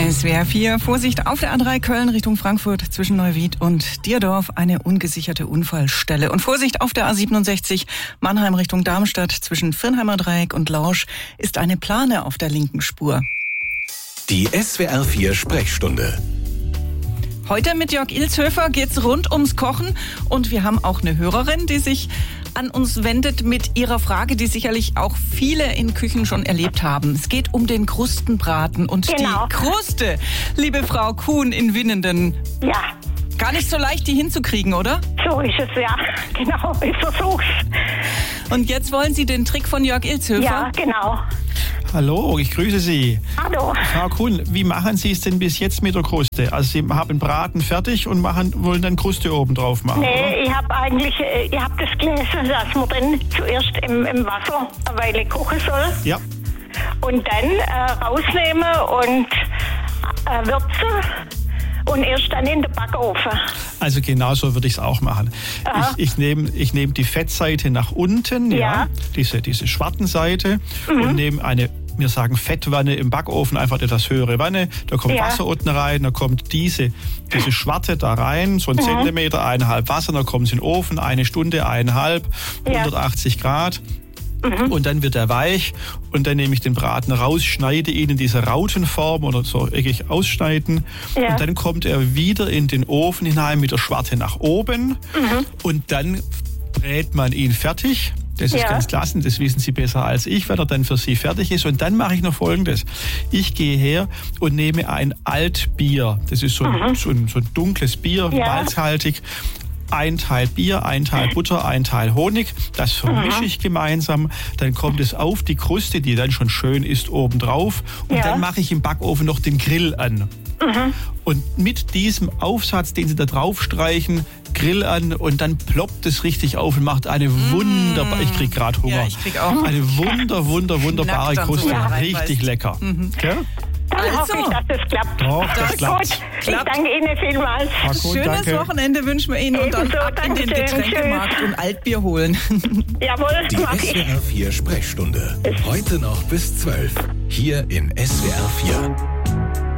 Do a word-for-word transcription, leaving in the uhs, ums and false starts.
S W R vier, Vorsicht auf der A drei Köln Richtung Frankfurt zwischen Neuwied und Dierdorf, eine ungesicherte Unfallstelle. Und Vorsicht auf der A siebenundsechzig Mannheim Richtung Darmstadt zwischen Firnheimer Dreieck und Lausch ist eine Plane auf der linken Spur. Die S W R vier Sprechstunde. Heute mit Jörg Ilzhöfer geht's rund ums Kochen und wir haben auch eine Hörerin, die sich an uns wendet mit ihrer Frage, die sicherlich auch viele in Küchen schon erlebt haben. Es geht um den Krustenbraten und Genau. die Kruste, liebe Frau Kuhn in Winnenden. Ja, Gar nicht so leicht, die hinzukriegen, oder? so ist es, ja. Genau, ich versuch's. Und jetzt wollen Sie den Trick von Jörg Ilzhöfer? Ja, genau. Hallo, ich grüße Sie. Hallo. Frau Kuhn, wie machen Sie es denn bis jetzt mit der Kruste? Also Sie haben Braten fertig und machen, wollen dann Kruste oben drauf machen, oder? Nee, ich habe eigentlich, äh, ich habe das gelesen, dass man dann zuerst im, im Wasser eine Weile kochen soll Ja. und dann äh, rausnehmen und äh, würzen und erst dann in den Backofen. Also genau so würde ich es auch machen. Aha. Ich, ich nehme ich nehm die Fettseite nach unten, ja, Ja. diese, diese Schwartenseite und nehme eine, wir sagen Fettwanne im Backofen, einfach etwas höhere Wanne. Da kommt Ja. Wasser unten rein, da kommt diese, diese Schwarte da rein, so ein Zentimeter, eineinhalb Wasser, dann kommt es in den Ofen, eine Stunde, eineinhalb, Ja. hundertachtzig Grad. Und dann wird er weich und dann nehme ich den Braten raus, schneide ihn in diese Rautenform oder so eckig ausschneiden Ja. und dann kommt er wieder in den Ofen hinein mit der Schwarte nach oben und dann brät man ihn fertig. Das ist Ja. ganz klasse, das wissen Sie besser als ich, wenn er dann für Sie fertig ist. Und dann mache ich noch Folgendes. Ich gehe her und nehme ein Altbier. Das ist so ein, so ein, so ein dunkles Bier, Ja. malzhaltig. Ein Teil Bier, ein Teil Butter, ein Teil Honig. Das vermische ich gemeinsam. Dann kommt es auf die Kruste, die dann schon schön ist, obendrauf. Und Ja. dann mache ich im Backofen noch den Grill an. Und mit diesem Aufsatz, den Sie da drauf streichen, Grill an und dann ploppt es richtig auf und macht eine wunderbare, ich krieg gerade Hunger, Ja, ich krieg auch. eine wunder, wunder, wunderbare Knackt dann so Kruste. rein, Richtig weißt du. lecker. Gell? Dann Also. hoffe ich, dass es klappt. Doch, das Gut, klappt. ich Klappt. danke Ihnen vielmals. Frau Kuhn, Schönes danke. Wochenende wünschen wir Ihnen und dann Ebenso, ab in den Dankeschön, Getränkemarkt und Altbier holen. Jawohl, Die mach S W ich. R vier Sprechstunde. Heute noch bis zwölf. Hier in S W R vier.